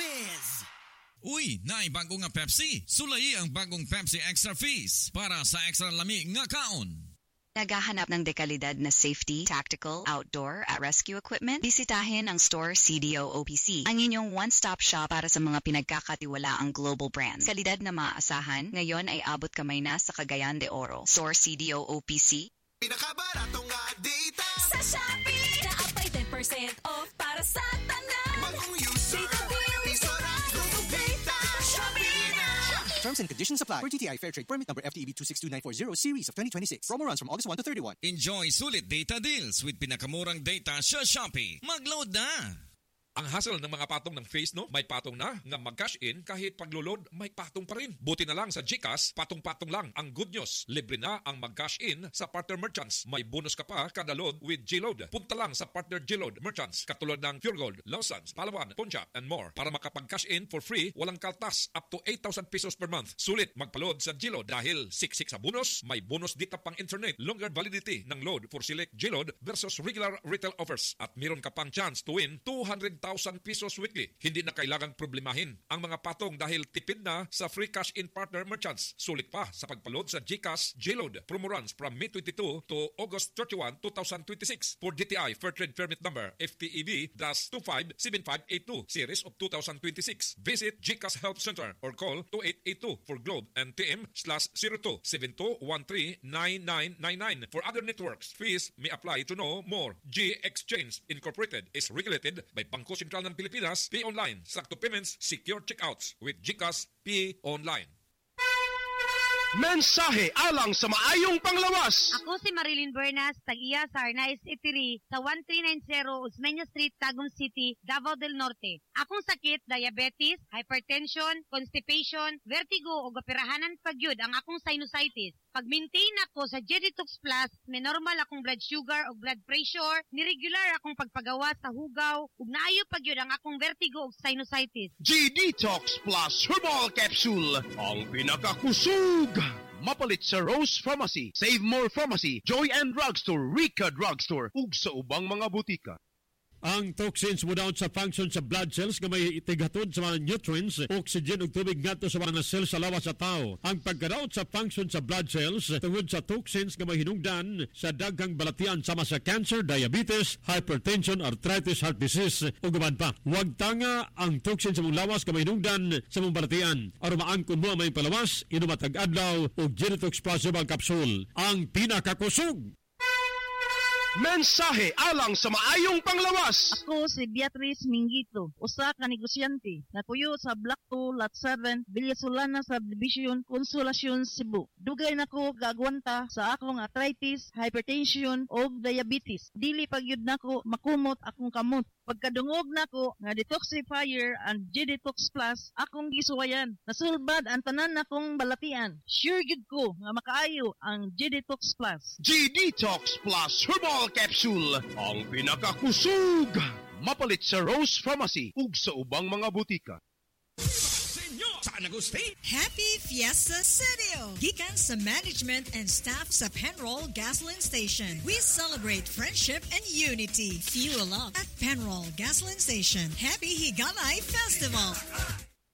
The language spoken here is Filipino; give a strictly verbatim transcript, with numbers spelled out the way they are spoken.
Fizz! Uy, naay bago nga Pepsi. Sulay ang bagong Pepsi Extra Fizz para sa extra lami nga kaon. Naghahanap ng dekalidad na safety, tactical, outdoor at rescue equipment? Bisitahin ang store C D O O P C, ang inyong one-stop shop para sa mga pinagkakatiwalaang global brands. Kalidad na maaasahan, ngayon ay abot kamay na sa Cagayan de Oro. Store C D O O P C. Pinakabaratong nga data sa Shopee! Naapay ten percent off para sa tanan. Bagong user, piso na data. Shopee na! Terms and conditions apply. For T T I Fair Trade Permit number F T E B two six two nine four zero series of twenty twenty-six. Promo runs from August first to thirty-first. Enjoy sulit data deals with pinakamurang data sa Shopee. Mag-load na! Ang hassle ng mga patong ng Face, no? May patong na nga mag-cash in kahit paglo-load, may patong pa rin. Buti na lang sa GCash, patong-patong lang. Ang good news, libre na ang mag-cash in sa partner merchants. May bonus ka pa kada load with G-Load. Punta lang sa partner G-Load merchants katulad ng Pure Gold, Lawsons, Palawan, Poncha, and more para makapag-cash in for free, walang kaltas, up to eight thousand pesos per month. Sulit magpa-load sa G-Load dahil siksik sa bonus, may bonus dita pang internet, longer validity ng load for select G-Load versus regular retail offers. At meron ka pang chance to win two hundred thousand pesos weekly. Hindi na kailangang problemahin ang mga patong dahil tipid na sa free cash in partner merchants. Sulit pa sa pagpaload sa GCash G-Load. Promo runs from May twenty-two to August thirty-first, twenty twenty-six for D T I Fair Trade Permit number F T E B two five seven five eight two series of twenty twenty-six. Visit GCash Help Center or call two eight eight two for Globe and T M slash zero two seven two one three nine nine nine nine. For other networks, fees may apply. To know more, G Exchange Incorporated is regulated by Bangko Sentral ng Pilipinas. Pay online, sakto payments, secure checkouts with GCash Pay Online. Mensahe alang sa maayong panglawas. Ako si Marilyn Bernas, tag-iya sa Arnaiz Eatery sa thirteen ninety Osmeña Street, Tagum City, Davao del Norte. Akong sakit, diabetes, hypertension, constipation, vertigo o gapirahanan pagyud ang akong sinusitis. Pag-maintain ako sa G-Detox Plus, may normal akong blood sugar o blood pressure, niregular akong pagpagawa sa hugaw, ug naayo pagyud ang akong vertigo o sinusitis. G-Detox Plus Herbal Capsule, ang pinakakusog. Mapalit sa Rose Pharmacy, Save More Pharmacy, Joy and Drugstore, Rica Drugstore, ug sa ubang mga butika. Ang toxins mo down sa function sa blood cells nga may itigatod sa mga nutrients, oxygen ug tubig ngadto sa mga cells sa lawas sa tao. Ang pagkadaot sa function sa blood cells tungod sa toxins nga may hinungdan sa daghang balatian sama sa cancer, diabetes, hypertension, arthritis, heart disease ug uban pa. Huwag tanga ang toxins sa mong lawas nga may hinungdan sa mong balatian. Aron maangkon mo ang may palawas, inom matag adlaw og G-Detox Plus Herbal Capsule, ang pinakakusog. Mensahe alang sa maayong panglawas. Ako si Beatrice Mingito, usa ka negosyante, napuyo sa Block two, Lot seven, Villasolana Subdivision, Consolacion, Cebu. Dugay nako gagwanta sa akong arthritis, hypertension o diabetes. Dili pagyud nako makumot akong kamot. Pagkadungog nako nga detoxifier and G-Detox Plus, akong gisuwayan. Nasulbad ang tanan nakong balatian. Sure gid ko nga makaayo ang G-Detox Plus. G-Detox Plus Herbal Capsule, ang pinakakusog. Mapalit sa Rose Pharmacy ug sa ubang mga butika. Happy Fiesta Studio! Gikan sa management and staff sa Penroll Gasoline Station. We celebrate friendship and unity. Fuel up at Penroll Gasoline Station. Happy Higanay Festival!